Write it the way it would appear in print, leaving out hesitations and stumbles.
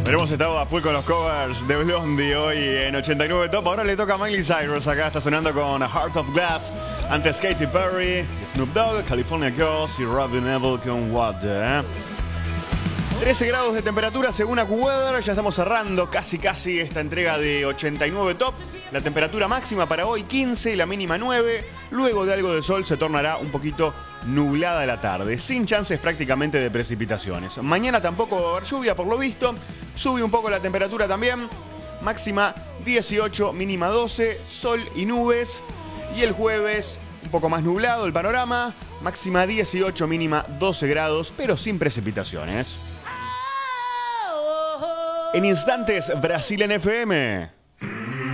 Hemos estado a full con los covers de Blondie hoy en 89 Top. Ahora le toca a Miley Cyrus. Acá está sonando con Heart of Glass. Antes Katy Perry, Snoop Dogg, California Girls y Robin Neville con Water. 13 grados de temperatura según AccuWeather. Ya estamos cerrando casi esta entrega de 89 Top. La temperatura máxima para hoy 15 y la mínima 9. Luego de algo de sol se tornará un poquito nublada la tarde, sin chances prácticamente de precipitaciones. Mañana tampoco va a haber lluvia por lo visto. Sube un poco la temperatura también. Máxima 18, mínima 12, sol y nubes. Y el jueves un poco más nublado el panorama. Máxima 18, mínima 12 grados, pero sin precipitaciones. En instantes, Brasil en FM.